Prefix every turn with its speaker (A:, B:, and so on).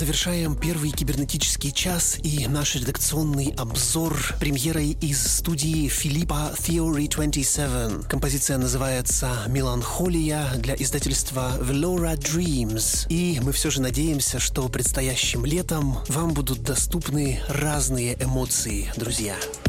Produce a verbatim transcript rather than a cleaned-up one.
A: завершаем первый кибернетический час и наш редакционный обзор премьерой из студии Филиппа Theory двадцать семь. Композиция называется «Меланхолия» для издательства Velora Dreams. И мы все же надеемся, что предстоящим летом вам будут доступны разные эмоции, друзья.